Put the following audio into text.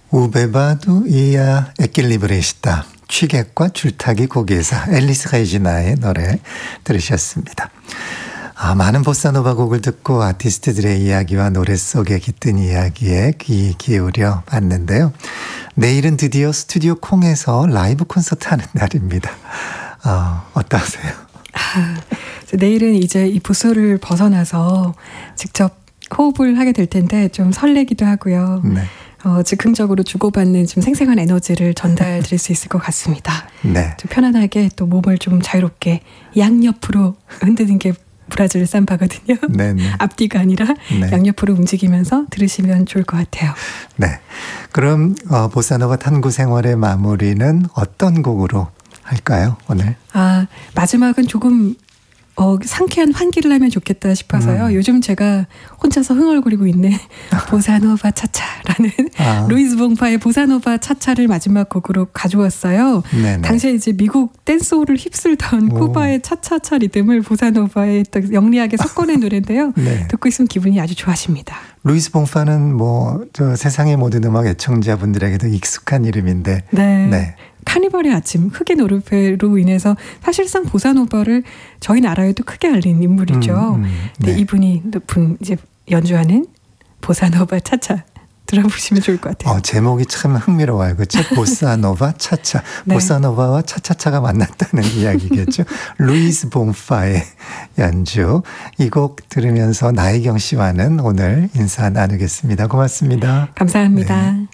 우베바두 이아 에킬리브레시다. 취객과 줄타기 고개사 앨리스 레지나의 노래 들으셨습니다. 많은 보사노바 곡을 듣고 아티스트들의 이야기와 노래 속에 깃든 이야기에 귀 기울여 봤는데요. 내일은 드디어 스튜디오 콩에서 라이브 콘서트 하는 날입니다. 어떠세요? 내일은 이제 이 부스를 벗어나서 직접 호흡을 하게 될 텐데 좀 설레기도 하고요. 네. 즉흥적으로 주고받는 좀 생생한 에너지를 전달 드릴 수 있을 것 같습니다. 네. 좀 편안하게 또 몸을 좀 자유롭게 양옆으로 흔드는 게 브라질 삼바거든요. 네네. 앞뒤가 아니라 네. 양옆으로 움직이면서 들으시면 좋을 것 같아요. 네. 그럼 보사노바 탐구 생활의 마무리는 어떤 곡으로 할까요, 오늘? 마지막은 조금 상쾌한 환기를 하면 좋겠다 싶어서요. 요즘 제가 혼자서 흥얼거리고 있는 보사노바 차차라는 루이스 봉파의 보사노바 차차를 마지막 곡으로 가져왔어요. 네네. 당시에 이제 미국 댄스홀을 휩쓸던 쿠바의 차차차 리듬을 보사노바에 딱 영리하게 섞어낸 노래인데요. 네. 듣고 있으면 기분이 아주 좋아집니다. 루이스 봉파는 저 세상의 모든 음악 애청자분들에게도 익숙한 이름인데. 네. 네. 카니발의 아침, 흑인 오르페로 인해서 사실상 보사노바를 저희 나라에도 크게 알린 인물이죠. 네. 이분이 이제 연주하는 보사노바 차차 들어보시면 좋을 것 같아요. 제목이 참 흥미로워요. 그렇죠? 보사노바 차차. 네. 보사노바와 차차차가 만났다는 이야기겠죠. 루이스 봉파의 연주. 이 곡 들으면서 나혜경 씨와는 오늘 인사 나누겠습니다. 고맙습니다. 감사합니다. 네.